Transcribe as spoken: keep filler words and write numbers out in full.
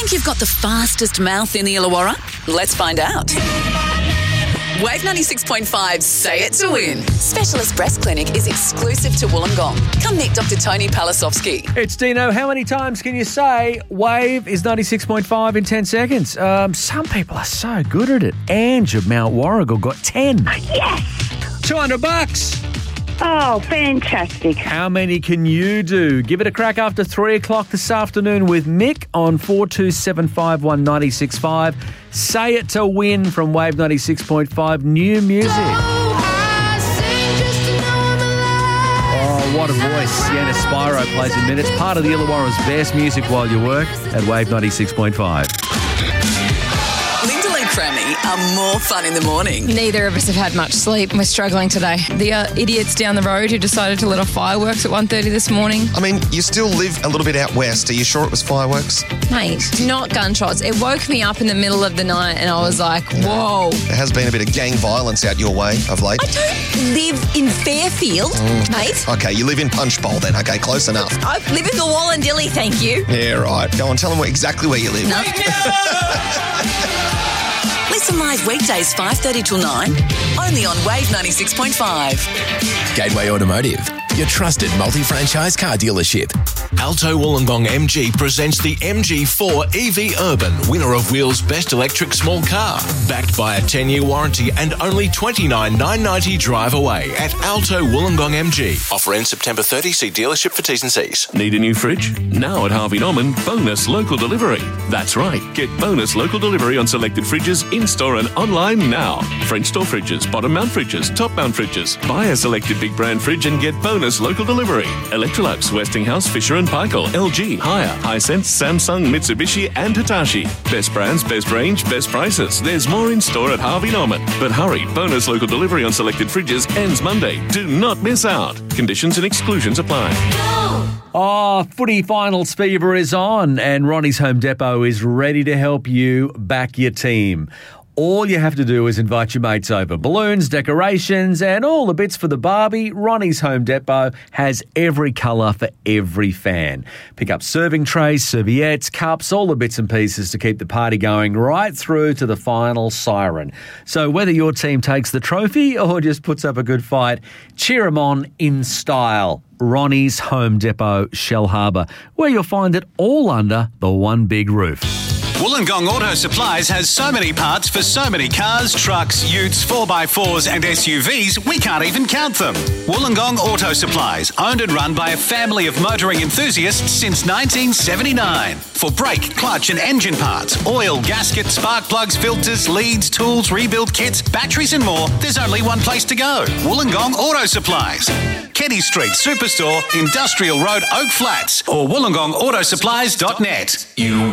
Think you've got the fastest mouth in the Illawarra? Let's find out. Wave ninety-six point five, Say It to Win. Specialist Breast Clinic is exclusive to Wollongong. Come meet Doctor Tony Palasovsky. It's Dino. How many times can you say Wave is ninety-six point five in ten seconds? Um, some people are so good at it. Ange of Mount Warrigal got ten. Yes! two hundred bucks. Oh, fantastic. How many can you do? Give it a crack after three o'clock this afternoon with Mick on four two seven five one nine six five. Say It to Win from Wave ninety-six point five. New music. Oh, what a voice. Sienna Spyro plays in minutes. Part of the Illawarra's best music while you work at Wave ninety-six point five. Lyndall and Crammy are more fun in the morning. Neither of us have had much sleep. We're struggling today. The uh, idiots down the road who decided to let off fireworks at one thirty this morning. I mean, you still live a little bit out west. Are you sure it was fireworks? Mate, not gunshots. It woke me up in the middle of the night and I was like, whoa. There has been a bit of gang violence out your way of late. I don't live in Fairfield, mm. mate. Okay, you live in Punchbowl then. Okay, close enough. I live in the Wallandilly, thank you. Yeah, right. Go on, tell them exactly where you live. No. Listen live weekdays five thirty till nine, only on Wave ninety-six point five. Gateway Automotive, your trusted multi-franchise car dealership. Alto Wollongong M G presents the M G four E V Urban, winner of Wheels Best Electric Small Car. Backed by a ten-year warranty and only twenty-nine thousand nine hundred ninety drive away at Alto Wollongong M G. Offer ends September thirtieth. See dealership for T's and C's. Need a new fridge? Now at Harvey Norman, bonus local delivery. That's right, get bonus local delivery on selected fridges in-store and online now. French door fridges, bottom mount fridges, top mount fridges. Buy a selected big brand fridge and get bonus local delivery. Electrolux, Westinghouse, Fisher and Paykel, L G, Haier, Hisense, Samsung, Mitsubishi and Hitachi. Best brands, best range, best prices. There's more in store at Harvey Norman. But hurry, bonus local delivery on selected fridges ends Monday. Do not miss out. Conditions and exclusions apply. Oh, footy finals fever is on and Ronnie's Home Depot is ready to help you back your team. All you have to do is invite your mates over. Balloons, decorations, and all the bits for the Barbie. Ronnie's Home Depot has every colour for every fan. Pick up serving trays, serviettes, cups, all the bits and pieces to keep the party going right through to the final siren. So whether your team takes the trophy or just puts up a good fight, cheer them on in style. Ronnie's Home Depot, Shell Harbour, where you'll find it all under the one big roof. Wollongong Auto Supplies has so many parts for so many cars, trucks, utes, four by fours and S U Vs, we can't even count them. Wollongong Auto Supplies, owned and run by a family of motoring enthusiasts since nineteen seventy-nine. For brake, clutch and engine parts, oil, gasket, spark plugs, filters, leads, tools, rebuild kits, batteries and more, there's only one place to go. Wollongong Auto Supplies. Kenny Street Superstore, Industrial Road, Oak Flats or wollongong auto supplies dot net. You